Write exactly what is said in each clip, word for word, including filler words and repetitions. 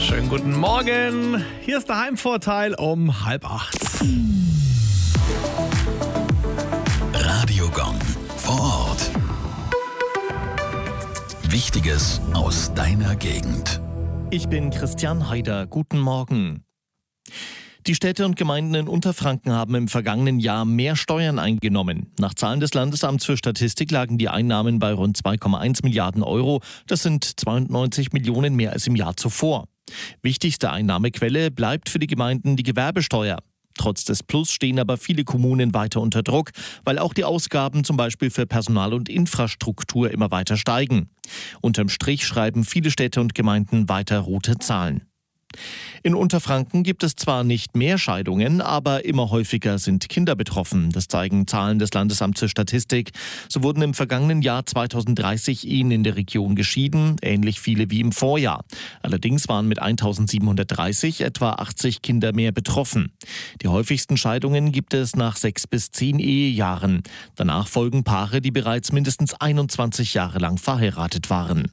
Schönen guten Morgen. Hier ist der Heimvorteil um halb acht. Radio Gong vor Ort. Wichtiges aus deiner Gegend. Ich bin Christian Haider. Guten Morgen. Die Städte und Gemeinden in Unterfranken haben im vergangenen Jahr mehr Steuern eingenommen. Nach Zahlen des Landesamts für Statistik lagen die Einnahmen bei rund zwei Komma eins Milliarden Euro. Das sind zweiundneunzig Millionen mehr als im Jahr zuvor. Wichtigste Einnahmequelle bleibt für die Gemeinden die Gewerbesteuer. Trotz des Plus stehen aber viele Kommunen weiter unter Druck, weil auch die Ausgaben zum Beispiel für Personal und Infrastruktur immer weiter steigen. Unterm Strich schreiben viele Städte und Gemeinden weiter rote Zahlen. In Unterfranken gibt es zwar nicht mehr Scheidungen, aber immer häufiger sind Kinder betroffen. Das zeigen Zahlen des Landesamts für Statistik. So wurden im vergangenen Jahr zweitausenddreißig Ehen in der Region geschieden, ähnlich viele wie im Vorjahr. Allerdings waren mit eintausendsiebenhundertdreißig etwa achtzig Kinder mehr betroffen. Die häufigsten Scheidungen gibt es nach sechs bis zehn Ehejahren. Danach folgen Paare, die bereits mindestens einundzwanzig Jahre lang verheiratet waren.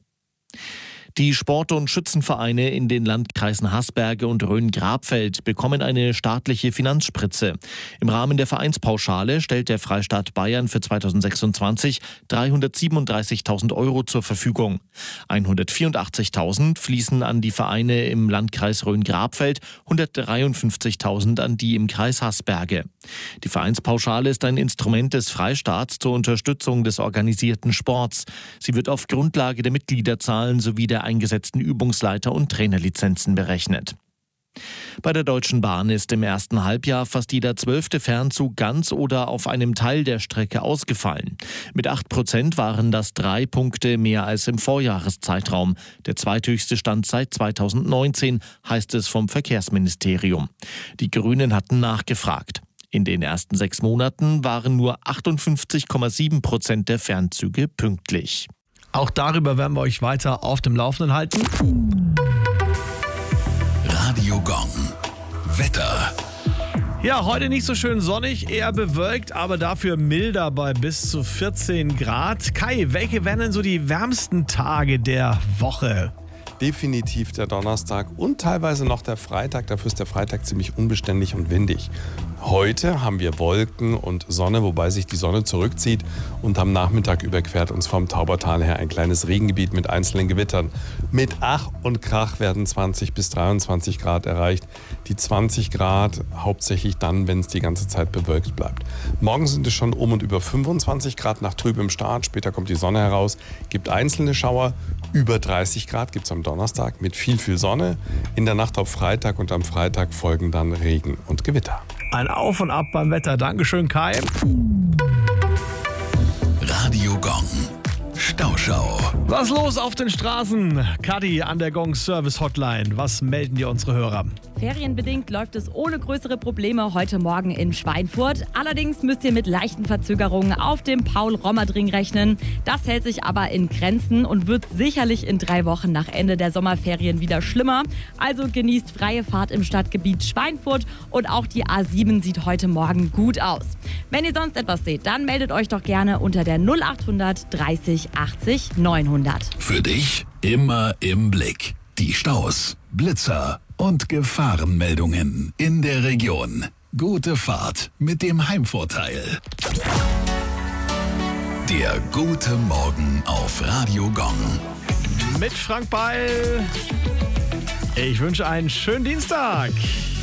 Die Sport- und Schützenvereine in den Landkreisen Haßberge und Rhön-Grabfeld bekommen eine staatliche Finanzspritze. Im Rahmen der Vereinspauschale stellt der Freistaat Bayern für zweitausendsechsundzwanzig dreihundertsiebenunddreißigtausend Euro zur Verfügung. hundertvierundachtzigtausend fließen an die Vereine im Landkreis Rhön-Grabfeld, hundertdreiundfünfzigtausend an die im Kreis Haßberge. Die Vereinspauschale ist ein Instrument des Freistaats zur Unterstützung des organisierten Sports. Sie wird auf Grundlage der Mitgliederzahlen sowie der eingesetzten Übungsleiter- und Trainerlizenzen berechnet. Bei der Deutschen Bahn ist im ersten Halbjahr fast jeder zwölfte Fernzug ganz oder auf einem Teil der Strecke ausgefallen. Mit acht Prozent waren das drei Punkte mehr als im Vorjahreszeitraum. Der zweithöchste Stand seit zweitausendneunzehn, heißt es vom Verkehrsministerium. Die Grünen hatten nachgefragt. In den ersten sechs Monaten waren nur achtundfünfzig Komma sieben Prozent der Fernzüge pünktlich. Auch darüber werden wir euch weiter auf dem Laufenden halten. Radio Gong. Wetter. Ja, heute nicht so schön sonnig, eher bewölkt, aber dafür milder bei bis zu vierzehn Grad. Kai, welche werden denn so die wärmsten Tage der Woche? Definitiv der Donnerstag und teilweise noch der Freitag. Dafür ist der Freitag ziemlich unbeständig und windig. Heute haben wir Wolken und Sonne, wobei sich die Sonne zurückzieht. Und am Nachmittag überquert uns vom Taubertal her ein kleines Regengebiet mit einzelnen Gewittern. Mit Ach und Krach werden zwanzig bis dreiundzwanzig Grad erreicht. Die zwanzig Grad hauptsächlich dann, wenn es die ganze Zeit bewölkt bleibt. Morgen sind es schon um und über fünfundzwanzig Grad nach trübem Start. Später kommt die Sonne heraus, gibt einzelne Schauer. Über dreißig Grad gibt es am Donnerstag mit viel, viel Sonne. In der Nacht auf Freitag und am Freitag folgen dann Regen und Gewitter. Ein Auf und Ab beim Wetter. Dankeschön, Kai. Radio Gong. Stauschau. Was los auf den Straßen? Kadi an der Gong Service Hotline. Was melden dir unsere Hörer? Ferienbedingt läuft es ohne größere Probleme heute Morgen in Schweinfurt. Allerdings müsst ihr mit leichten Verzögerungen auf dem Paul-Rommert-Ring rechnen. Das hält sich aber in Grenzen und wird sicherlich in drei Wochen nach Ende der Sommerferien wieder schlimmer. Also genießt freie Fahrt im Stadtgebiet Schweinfurt und auch die A sieben sieht heute Morgen gut aus. Wenn ihr sonst etwas seht, dann meldet euch doch gerne unter der null achthundert dreißig achtzig neunhundert. Für dich immer im Blick. Die Staus, Blitzer und Gefahrenmeldungen in der Region. Gute Fahrt mit dem Heimvorteil. Der gute Morgen auf Radio Gong. Mit Frank Beil. Ich wünsche einen schönen Dienstag.